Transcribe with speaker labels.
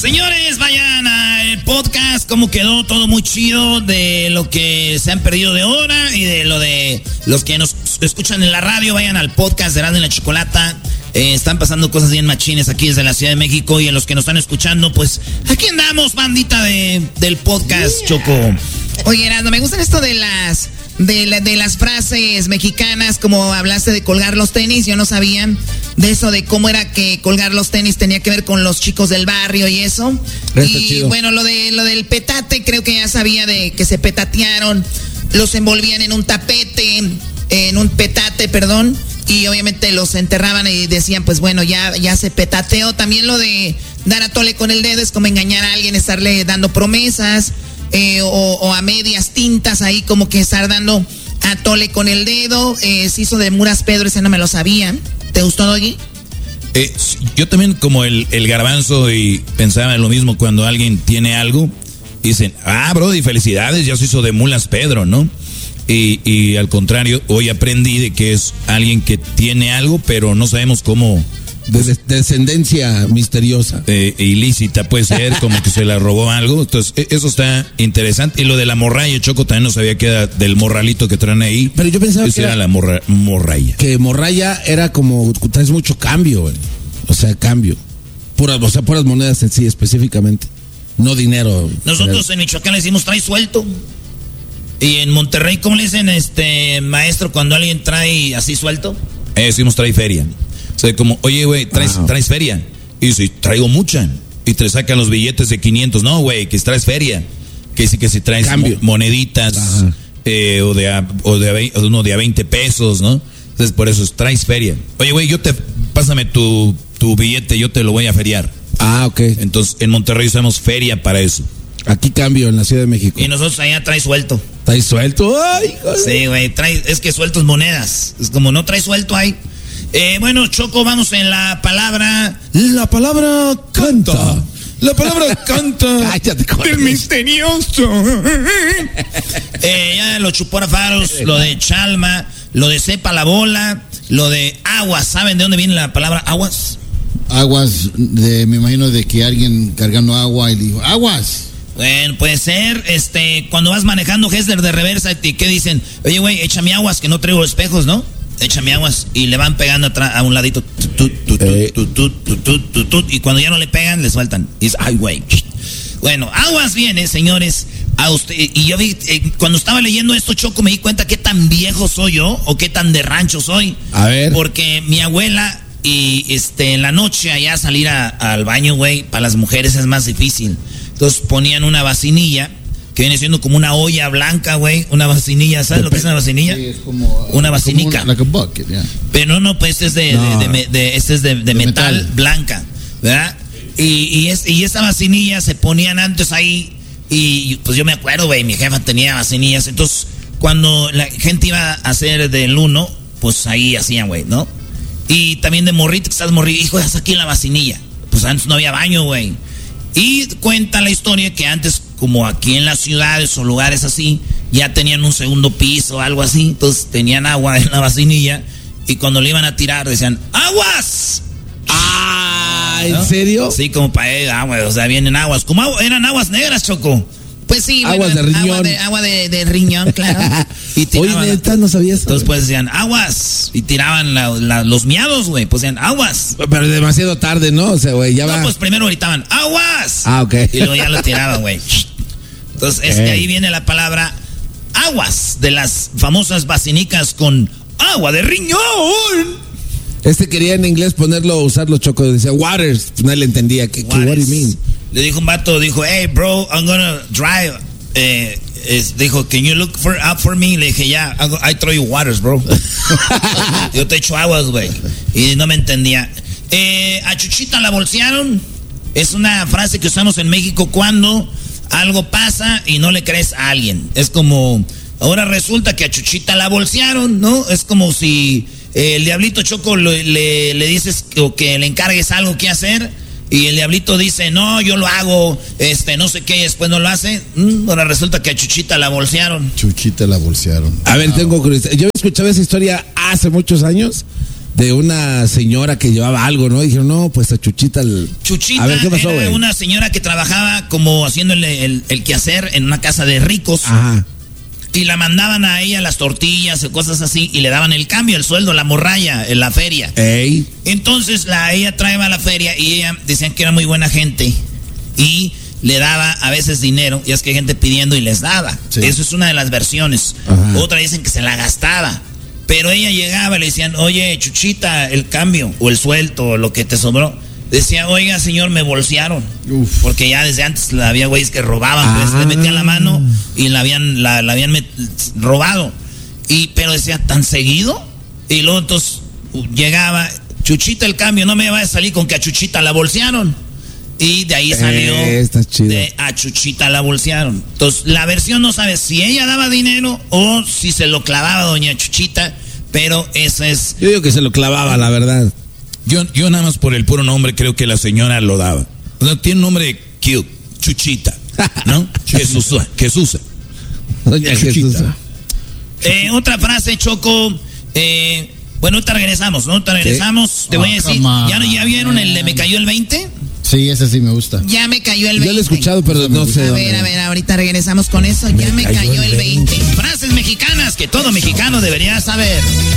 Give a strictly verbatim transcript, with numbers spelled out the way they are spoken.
Speaker 1: Señores, vayan al podcast, cómo quedó todo muy chido de lo que se han perdido de hora y de lo de los que nos escuchan en la radio. Vayan al podcast de Erasmo y la Chocolata. Eh, están pasando cosas bien machines aquí desde la Ciudad de México, y en los que nos están escuchando, pues aquí andamos, bandita de, del podcast, yeah. Choco.
Speaker 2: Oye, Erasmo, me gustan esto de las de, la, de las frases mexicanas, como hablaste de colgar los tenis. Yo no sabía de eso, de cómo era que colgar los tenis tenía que ver con los chicos del barrio y eso. Está y chido. Bueno, lo de lo del petate, creo que ya sabía de que se petatearon, los envolvían en un tapete, en un petate, perdón, y obviamente los enterraban y decían, pues bueno, ya, ya se petateó. También lo de dar a tole con el dedo es como engañar a alguien, estarle dando promesas, eh, o, o a medias tintas ahí, como que estar dando a tole con el dedo. Eh, se hizo de Muras Pedro, ese no me lo sabía. ¿Te gustó, Doggy?
Speaker 3: Eh, yo también, como el, el garbanzo, y pensaba en lo mismo cuando alguien tiene algo, dicen, ah, brody, felicidades, ya se hizo de Mulas Pedro, ¿no? Y, y al contrario, hoy aprendí de que es alguien que tiene algo, pero no sabemos cómo.
Speaker 4: De descendencia misteriosa.
Speaker 3: Eh, ilícita puede ser, como que se la robó algo. Entonces, eso está interesante. Y lo de la morralla, Choco, también no sabía que era del morralito que traen ahí.
Speaker 4: Pero yo pensaba
Speaker 3: Esa
Speaker 4: que
Speaker 3: era,
Speaker 4: era
Speaker 3: la morra, morralla.
Speaker 4: Que morralla era como, traes mucho cambio, güey. O sea, cambio. Puras, o sea, puras monedas en sí, específicamente. No dinero.
Speaker 1: Nosotros en Michoacán le decimos trae suelto. Y en Monterrey, ¿cómo le dicen, este maestro, cuando alguien trae así suelto?
Speaker 3: Eh, decimos trae feria. O sea, como, oye, güey, ¿traes, wow. ¿traes feria? Y dice, traigo mucha. Y te sacan los billetes de quinientos. No, güey, que traes feria. Que sí, que si traes mo moneditas, eh, o, de a, o de a, uno de a veinte pesos, ¿no? Entonces, por eso es, traes feria. Oye, güey, yo te, pásame tu, tu billete, yo te lo voy a feriar.
Speaker 4: Ah, ok.
Speaker 3: Entonces, en Monterrey usamos feria para eso.
Speaker 4: Aquí cambio, en la Ciudad de México.
Speaker 1: Y nosotros allá trae suelto.
Speaker 4: ¿Trae suelto? Ay, joder.
Speaker 1: Sí, güey, trae, es que suelto es monedas. Es como no trae suelto ahí. Eh, bueno, Choco, vamos en la palabra.
Speaker 4: La palabra canta. La palabra canta.
Speaker 1: Cállate, del misterioso. eh, ya lo chupó a faros, lo de Chalma, lo de sepa la bola, lo de aguas. ¿Saben de dónde viene la palabra aguas?
Speaker 5: Aguas, de, me imagino de que alguien cargando agua y dijo, aguas.
Speaker 1: Bueno, puede ser, este, cuando vas manejando Hessler de reversa, ¿y qué dicen? Oye, güey, échame aguas, que no traigo espejos, ¿no? Échame aguas, y le van pegando atrás, a un ladito, tu, tu, tu, tu, tu, tu, tu, tu, tu, y cuando ya no le pegan, le sueltan. Y dice, ay, güey. Bueno, aguas viene, señores, a usted, y yo vi, eh, cuando estaba leyendo esto, Choco, me di cuenta qué tan viejo soy yo, o qué tan de rancho soy.
Speaker 4: A ver.
Speaker 1: Porque mi abuela, y este, en la noche allá salir a, al baño, güey, para las mujeres es más difícil. Entonces ponían una vacinilla, que viene siendo como una olla blanca, güey. Una vacinilla, ¿sabes lo que es una vacinilla?
Speaker 5: Sí, es como...
Speaker 1: Una vacinica.
Speaker 5: Como like a bucket, yeah.
Speaker 1: Pero no, pues este es de, no. de, de, de, este es de, de, de metal, metal blanca, ¿verdad? Y, y, es, y esa vacinilla se ponían antes ahí, y pues yo me acuerdo, güey, mi jefa tenía vacinillas. Entonces, cuando la gente iba a hacer del uno, pues ahí hacían, güey, ¿no? Y también de morrito, que estás morrito, hijo, haz aquí en la vacinilla. Pues antes no había baño, güey. Y cuenta la historia que antes, como aquí en las ciudades o lugares así, ya tenían un segundo piso o algo así. Entonces tenían agua en la vacinilla, y cuando le iban a tirar decían, ¡aguas!
Speaker 4: Ah, ¿en ¿no? serio?
Speaker 1: Sí, como para él, agua, o sea, vienen aguas. Como agua, eran aguas negras, Choco.
Speaker 2: Pues sí,
Speaker 4: aguas
Speaker 2: bueno,
Speaker 4: de riñón.
Speaker 2: Agua de, agua de, de riñón, claro.
Speaker 1: Y tiraban,
Speaker 4: oye, neta, no sabía eso.
Speaker 1: Entonces, pues decían, aguas. Y tiraban la, la, los miados, güey. Pues decían, aguas.
Speaker 4: Pero demasiado tarde, ¿no? O sea, güey, ya
Speaker 1: no,
Speaker 4: va.
Speaker 1: No, pues primero gritaban, aguas.
Speaker 4: Ah, ok.
Speaker 1: Y luego ya lo tiraban, güey. Entonces, okay. Es que ahí viene la palabra aguas, de las famosas vacinicas con agua de riñón.
Speaker 4: Este quería en inglés ponerlo, usarlo, Choco. Decía, waters. Pues nadie le entendía. ¿Qué, what do you mean?
Speaker 1: Le dijo un vato, dijo, hey, bro, I'm gonna drive. Eh, es, dijo, can you look for, out for me? Le dije, ya, yeah, I throw you waters, bro. Yo te echo aguas, güey. Y no me entendía. Eh, a Chuchita la bolsearon. Es una frase que usamos en México cuando algo pasa y no le crees a alguien. Es como, ahora resulta que a Chuchita la bolsearon, ¿no? Es como si eh, el diablito Choco le, le, le dices o que le encargues algo que hacer, y el diablito dice, no, yo lo hago, este, no sé qué, y después no lo hace. Mm, ahora resulta que a Chuchita la bolsearon.
Speaker 5: Chuchita la bolsearon.
Speaker 4: A ver, wow. Tengo curiosidad. Yo escuchaba esa historia hace muchos años, de una señora que llevaba algo, ¿no? Y dijeron, no, pues a Chuchita. El...
Speaker 1: Chuchita
Speaker 4: a ver, ¿qué pasó,
Speaker 1: era
Speaker 4: güey?
Speaker 1: una señora que trabajaba como haciendo el, el, el quehacer en una casa de ricos.
Speaker 4: Ajá.
Speaker 1: Y la mandaban a ella las tortillas o cosas así y le daban el cambio, el sueldo, la morralla en la feria.
Speaker 4: Ey.
Speaker 1: Entonces la, ella traía a la feria y ella decían que era muy buena gente y le daba a veces dinero, y es que hay gente pidiendo y les daba. Sí. Eso es una de las versiones. Ajá. Otra dicen que se la gastaba. Pero ella llegaba y le decían, oye, Chuchita, el cambio, o el suelto, o lo que te sobró. Decía, oiga, señor, me bolsearon. Uf. Porque ya desde antes había güeyes que robaban, ah. pues le metían la mano y la habían, la, la habían met- robado. Y, pero decía, ¿tan seguido? Y luego entonces llegaba, Chuchita, el cambio, no me vaya a salir con que a Chuchita la bolsearon. Y de ahí salió
Speaker 4: eh,
Speaker 1: de a Chuchita la bolsearon. Entonces, la versión no sabe si ella daba dinero o si se lo clavaba doña Chuchita, pero eso es...
Speaker 4: Yo digo que se lo clavaba, la verdad.
Speaker 3: Yo, yo nada más por el puro nombre creo que la señora lo daba. O sea, tiene un nombre cute, Chuchita, ¿no? Jesús, Jesús.
Speaker 4: Doña Jesús.
Speaker 1: Eh, otra frase, Choco... Eh, bueno, ahorita regresamos, ¿no? Ahorita regresamos. ¿Qué? Te voy oh, a decir, ¿ya, ¿ya vieron el de Me Cayó el veinte?
Speaker 5: Sí, ese sí me gusta.
Speaker 2: Ya me cayó el veinte.
Speaker 4: Yo lo he escuchado, pero no sé.
Speaker 2: A
Speaker 4: dónde.
Speaker 2: ver, a ver, ahorita regresamos con eso. Ya me, me cayó, cayó el veinte.
Speaker 1: Frases mexicanas que todo mexicano debería saber.